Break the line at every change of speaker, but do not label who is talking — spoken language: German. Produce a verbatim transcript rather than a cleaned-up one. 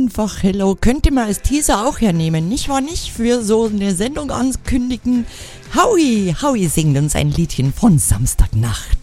einfach Hello. Könnte man als Teaser auch hernehmen, nicht wahr nicht? Für so eine Sendung ankündigen. Howie, Howie singt uns ein Liedchen von Samstagnacht.